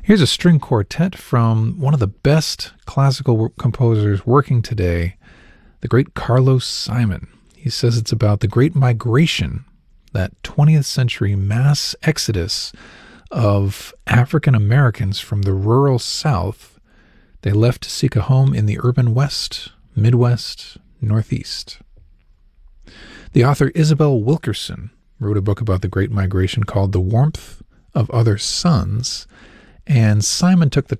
Here's a string quartet from one of the best classical composers working today, the great Carlos Simon. He says it's about the Great Migration, that 20th century mass exodus of African Americans from the rural South. They left to seek a home in the urban West, Midwest, Northeast. The author Isabel Wilkerson wrote a book about the Great Migration called The Warmth of Other Suns, and Simon took the